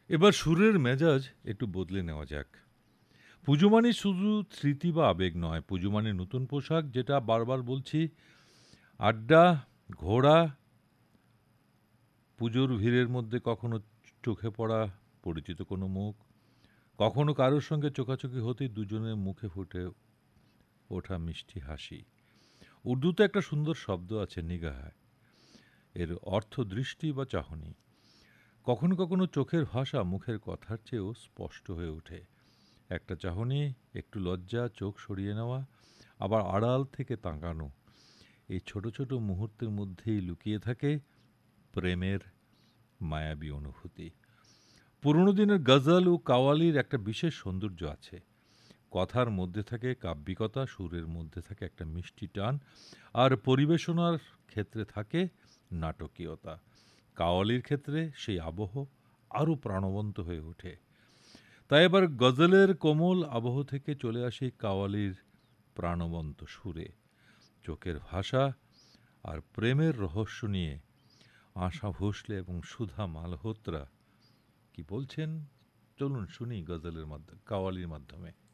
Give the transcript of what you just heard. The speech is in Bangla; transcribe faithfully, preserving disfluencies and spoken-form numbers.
এবার সুরের মেজাজ একটু বদলে নেওয়া যাক। পুজো মানে শুধু স্মৃতি বা আবেগ নয়, পুজো মানে নতুন পোশাক, যেটা বারবার বলছি, আড্ডা, ঘোড়া, পুজোর ভিড়ের মধ্যে কখনো চোখে পড়া পরিচিত কোনো মুখ, কখনো কারোর সঙ্গে চোখাচোখি হতেই দুজনের মুখে ফুটে ওঠা মিষ্টি হাসি। উর্দুতে একটা সুন্দর শব্দ আছে, নিগাহ। এর অর্থ দৃষ্টি বা চাহনি। কখনো কখনো চোখের ভাষা মুখের কথার চেয়েও স্পষ্ট হয়ে ওঠে। একটা চাহনি, একটু লজ্জা, চোখ সরিয়ে নেওয়া, আবার আড়াল থেকে তাকানো, এই ছোট ছোট মুহূর্তের মধ্যেই লুকিয়ে থাকে প্রেমের মায়াবী অনুভূতি। পুরনো দিনের গজল ও কাওয়ালির একটা বিশেষ সৌন্দর্য আছে। কথার মধ্যে থাকে কাব্যিকতা, সুরের মধ্যে থাকে একটা মিষ্টি টান, আর পরিবেশনার ক্ষেত্রে থাকে নাটকীয়তা। কাওয়ালির ক্ষেত্রে সেই আবহ আরও প্রাণবন্ত হয়ে ওঠে। তাই এবার গজলের কোমল আবহ থেকে চলে আসি কাওয়ালির প্রাণবন্ত সুরে। চোখের ভাষা আর প্রেমের রহস্য নিয়ে আশা ভোসলে এবং সুধা মালহোত্রা কি বলছেন, চলুন শুনি গজলের মাধ্যমে, কাওয়ালির মাধ্যমে।